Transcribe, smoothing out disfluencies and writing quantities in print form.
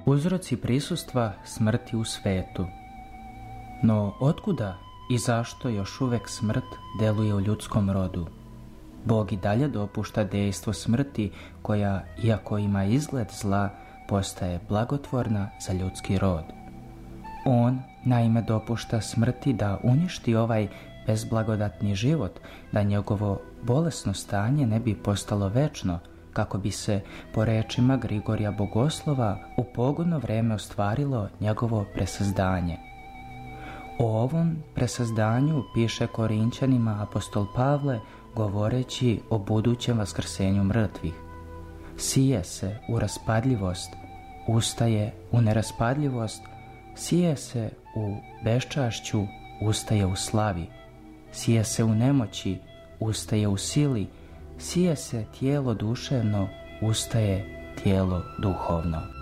Uzroci prisustva smrti u svetu. No otkuda i zašto još uvek smrt deluje u ljudskom rodu? Bog i dalje dopušta dejstvo smrti koja, iako ima izgled zla, postaje blagotvorna za ljudski rod. On, naime, dopušta smrti da uništi ovaj bezblagodatni život, da njegovo bolesno stanje ne bi postalo večno, kako bi se, po rečima Grigorija Bogoslova, u pogodno vreme ostvarilo njegovo presazdanje. O ovom presazdanju piše Korinćanima apostol Pavle, govoreći o budućem vaskrsenju mrtvih. Sije se u raspadljivost, ustaje u neraspadljivost, sije se u beščašću, ustaje u slavi, sije se u nemoći, ustaje u sili, sije se tijelo duševno, ustaje tijelo duhovno.